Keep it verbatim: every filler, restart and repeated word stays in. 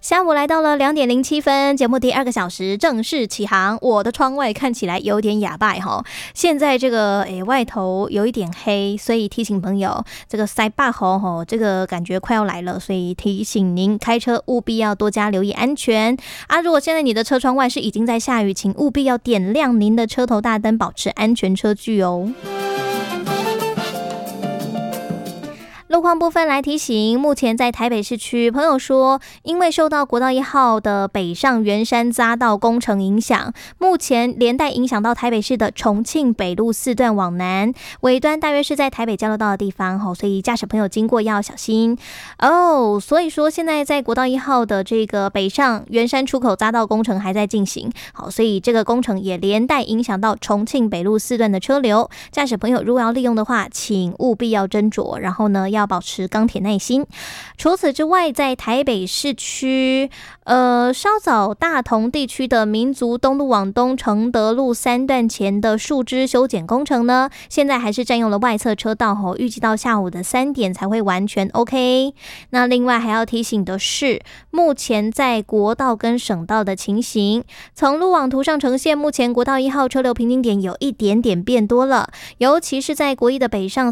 下午来到了两点零七分，节目第二个小时正式起航。我的窗外看起来有点哑巴哈，现在这个诶外头有一点黑，所以提醒朋友，这个塞巴猴吼，这个感觉快要来了，所以提醒您开车务必要多加留意安全啊！如果现在你的车窗外是已经在下雨，请务必要点亮您的车头大灯，保持安全车距哦。路况部分来提醒，目前在台北市区，朋友说，因为受到国道一号的北上圆山匝道工程影响，目前连带影响到台北市的重庆北路四段往南，尾端大约是在台北交流道的地方，所以驾驶朋友经过要小心哦。所以说，现在在国道一号的这个北上圆山出口匝道工程还在进行，好，所以这个工程也连带影响到重庆北路四段的车流，驾驶朋友如果要利用的话，请务必要斟酌，然后呢，要保持钢铁耐心。除此之外，在台北市区，呃，稍早大同地区的民族东路往东承德路三段前的树枝修剪工程呢，现在还是占用了外侧车道吼，预计到下午的三点才会完全 OK。那另外还要提醒的是，目前在国道跟省道的情形，从路网图上呈现，目前国道一号车流平均点有一点点变多了，尤其是在国一的北上